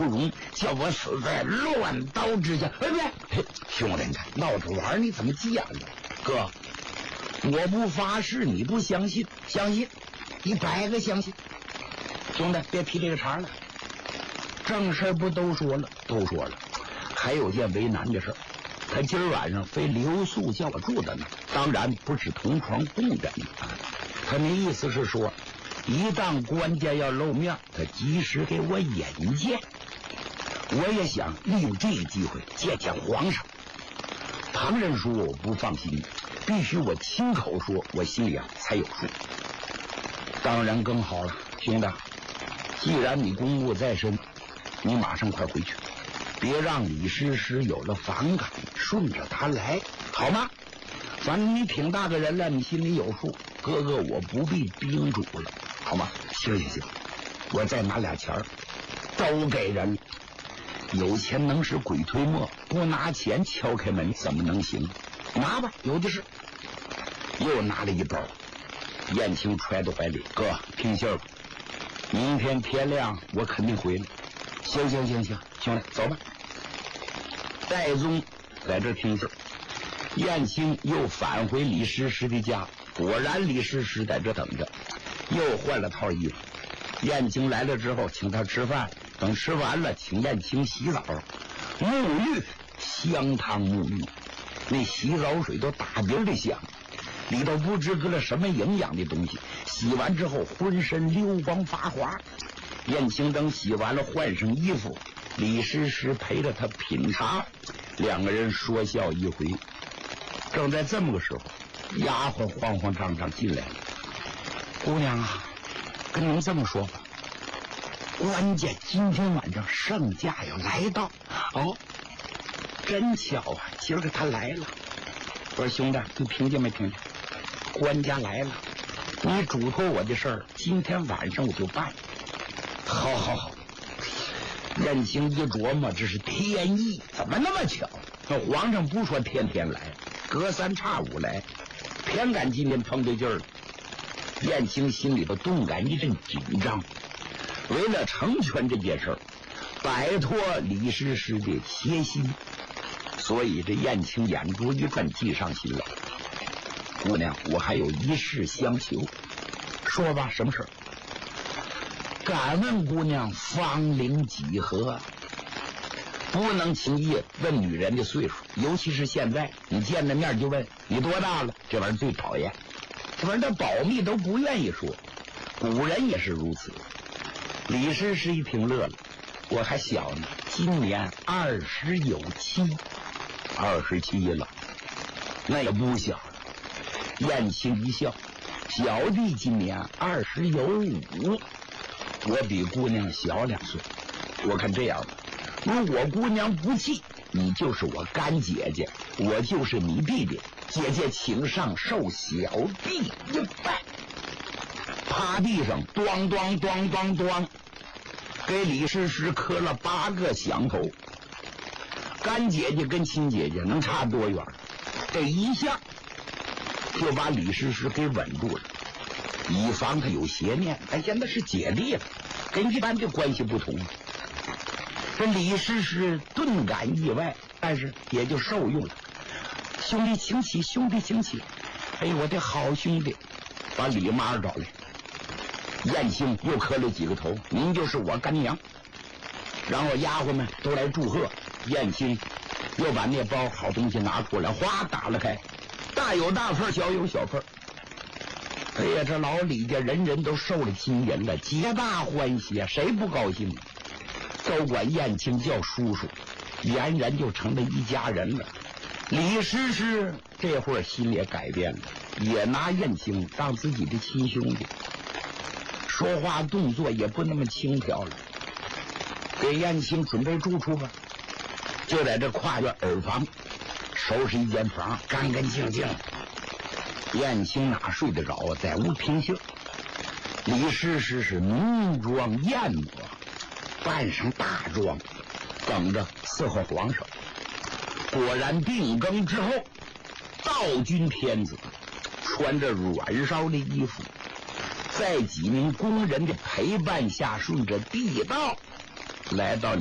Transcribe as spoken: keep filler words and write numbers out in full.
不容，叫我死在乱刀之下。哎别，兄弟，闹着玩，你怎么急眼了？哥，我不发誓，你不相信，相信一百个相信。兄弟，别提这个茬了，正事不都说了，都说了，还有件为难的事，他今儿晚上非留宿叫我住的呢，当然不是同床共枕呢。他那意思是说，一旦官家要露面，他及时给我引荐。我也想利用这个机会见见皇上。旁人说我不放心，必须我亲口说，我心里啊才有数。当然更好了，兄弟，既然你公务在身，你马上快回去，别让李师师有了反感，顺着他来，好吗？反正你挺大个人了，你心里有数。哥哥，我不必叮嘱了，好吗？行行行，我再拿俩钱儿，都给人。有钱能使鬼推磨，不拿钱敲开门怎么能行？拿吧，有的是。又拿了一包，燕青揣到怀里，哥听信儿吧，明天天亮我肯定回来。行行行行，兄弟走吧。戴宗在这听信儿，燕青又返回李师师的家，果然李师师在这等着，又换了套衣服。燕青来了之后请他吃饭，等吃完了请燕青洗澡，沐浴，香汤沐浴，那洗澡水都大鼻的香，里头不知搁了什么营养的东西，洗完之后浑身溜光发滑。燕青等洗完了换上衣服，李师师陪着他品茶，两个人说笑一回。正在这么个时候，丫鬟慌慌张张进来了。姑娘啊，跟您这么说吧，官家今天晚上圣驾要来到。哦，真巧啊，今儿个他来了。我说兄弟，你听见没听见？官家来了，你嘱托我的事儿，今天晚上我就办。好好好。任青一琢磨，这是天意，怎么那么巧？那皇上不说天天来，隔三差五来，偏赶今天碰对劲儿了。燕青心里头动感一阵紧张，为了成全这件事儿，摆脱李师师的邪心，所以这燕青眼珠一转，计上心了。姑娘，我还有一事相求。说吧，什么事儿？敢问姑娘芳龄几何？不能轻易问女人的岁数，尤其是现在你见着面就问你多大了，这玩意儿最讨厌。这玩意儿的保密都不愿意说，古人也是如此。李师师一听乐了，我还小呢，今年二十有七，二十七了，那也不小了。燕青一笑，小弟今年二十有五，我比姑娘小两岁。我看这样吧，如果姑娘不气，你就是我干姐姐，我就是你弟弟，姐姐请上受小弟一拜。趴地上咣咣咣咣咣，给李师师磕了八个响头。干姐姐跟亲姐姐能差多远？这一下就把李师师给稳住了，以防他有邪念。他现在是姐弟了，跟一般的关系不同。这李师师顿感意外，但是也就受用了。兄弟请起，兄弟请起。哎，我的好兄弟，把李妈找来。燕青又磕了几个头，您就是我干娘。然后丫鬟们都来祝贺。燕青又把那包好东西拿出来，哗打了开，大有大份，小有小份。哎呀，这老李家人人都受了金银了，皆大欢喜啊，谁不高兴？都管燕青叫叔叔，俨然就成了一家人了。李师师这会儿心也改变了，也拿燕青当自己的亲兄弟，说话动作也不那么轻佻了。给燕青准备住处吧，就在这跨越耳房收拾一间房，干干净净。燕青哪睡得着啊，在屋听信。李师师是浓妆艳抹，扮上大妆，等着伺候皇上。果然定更之后，道君天子穿着软烧的衣服，在几名工人的陪伴下，顺着地道来到